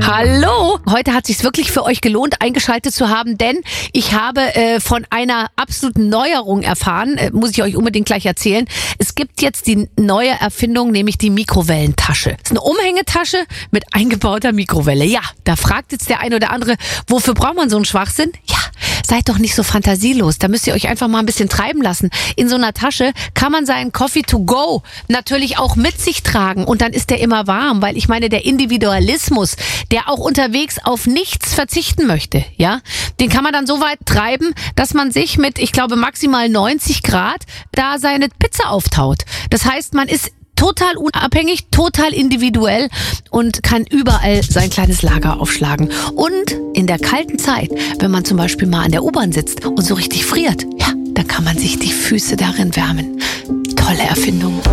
Hallo! Heute hat es sich wirklich für euch gelohnt, eingeschaltet zu haben, denn ich habe von einer absoluten Neuerung erfahren, muss ich euch unbedingt gleich erzählen. Es gibt jetzt die neue Erfindung, nämlich die Mikrowellentasche. Das ist eine Umhängetasche mit eingebauter Mikrowelle. Ja, da fragt jetzt der eine oder andere, wofür braucht man so einen Schwachsinn? Ja, seid doch nicht so fantasielos. Da müsst ihr euch einfach mal ein bisschen treiben lassen. In so einer Tasche kann man seinen Coffee to go natürlich auch mit sich tragen und dann ist der immer warm, weil ich meine, der Individualismus, der auch unterwegs auf nichts verzichten möchte, ja, den kann man dann so weit treiben, dass man sich mit, ich glaube, maximal 90 Grad da seine Pizza auftaut. Das heißt, man ist total unabhängig, total individuell und kann überall sein kleines Lager aufschlagen. Und in der kalten Zeit, wenn man zum Beispiel mal an der U-Bahn sitzt und so richtig friert, ja, dann kann man sich die Füße darin wärmen. Tolle Erfindung.